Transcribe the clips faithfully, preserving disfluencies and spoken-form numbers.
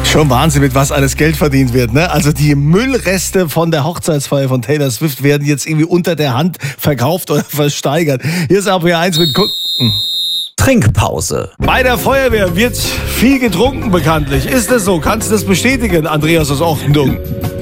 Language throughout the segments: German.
Schon Wahnsinn, mit was alles Geld verdient wird, ne? Also die Müllreste von der Hochzeitsfeier von Taylor Swift werden jetzt irgendwie unter der Hand verkauft oder versteigert. Hier ist A P eins mit Ku- Trinkpause. Bei der Feuerwehr wird viel getrunken bekanntlich. Ist das so? Kannst du das bestätigen, Andreas aus Ochtendung?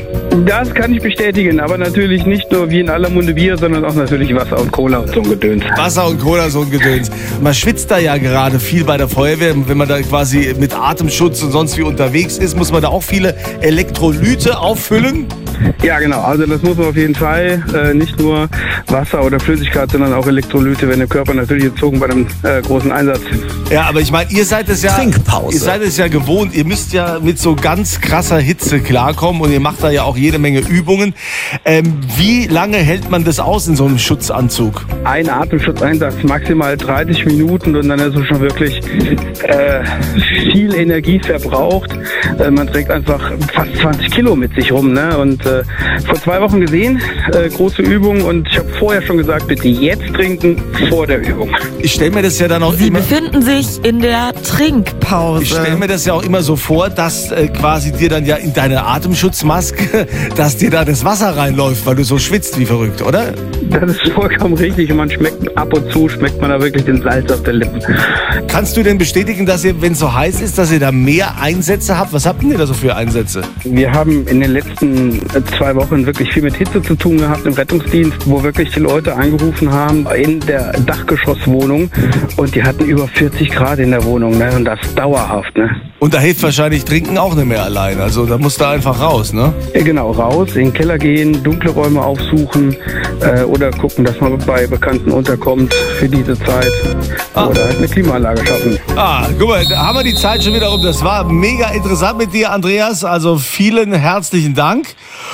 Das kann ich bestätigen, aber natürlich nicht nur wie in aller Munde Bier, sondern auch natürlich Wasser und Cola und so ein Gedöns. Wasser und Cola, so ein Gedöns. Man schwitzt da ja gerade viel bei der Feuerwehr. Wenn man da quasi mit Atemschutz und sonst wie unterwegs ist, muss man da auch viele Elektrolyte auffüllen. Ja, genau. Also das muss man auf jeden Fall. Äh, nicht nur Wasser oder Flüssigkeit, sondern auch Elektrolyte, wenn der Körper natürlich entzogen bei einem äh, großen Einsatz. Ja, aber ich meine, ihr seid es ja, Trinkpause. ihr seid es ja gewohnt. Ihr müsst ja mit so ganz krasser Hitze klarkommen und ihr macht da ja auch jede Menge Übungen. Ähm, wie lange hält man das aus in so einem Schutzanzug? Ein Atemschutzeinsatz, maximal dreißig Minuten und dann ist es schon wirklich äh, viel Energie verbraucht. Äh, man trägt einfach fast zwanzig Kilo mit sich rum, ne? Und äh, vor zwei Wochen gesehen, äh, große Übung und ich habe vorher schon gesagt, bitte jetzt trinken vor der Übung. Ich stelle mir das ja dann auch Sie immer... befinden sich in der Trinkpause. Ich stelle mir das ja auch immer so vor, dass äh, quasi dir dann ja in deine Atemschutzmaske, dass dir da das Wasser reinläuft, weil du so schwitzt wie verrückt, oder? Das ist vollkommen richtig und man schmeckt ab und zu, schmeckt man da wirklich den Salz auf der Lippen. Kannst du denn bestätigen, dass ihr, wenn es so heiß ist, dass ihr da mehr Einsätze habt? Was habt ihr da so für Einsätze? Wir haben in den letzten zwei Wochen wirklich viel mit Hitze zu tun gehabt im Rettungsdienst, wo wirklich die Leute angerufen haben in der Dachgeschosswohnung und die hatten über vierzig Grad in der Wohnung, ne? Und das dauerhaft, ne? Und da hilft wahrscheinlich Trinken auch nicht mehr allein. Also da musst du einfach raus, ne? Ja, genau, raus, in den Keller gehen, dunkle Räume aufsuchen äh, oder gucken, dass man bei Bekannten unterkommt für diese Zeit. Ah. Oder halt eine Klimaanlage schaffen. Ah, guck mal, da haben wir die Zeit schon wieder um. Das war mega interessant mit dir, Andreas. Also vielen herzlichen Dank.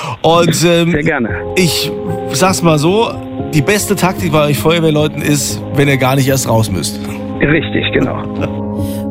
Und ähm, Sehr gerne. ich sag's mal so, die beste Taktik bei euch Feuerwehrleuten ist, wenn ihr gar nicht erst raus müsst. Richtig, genau.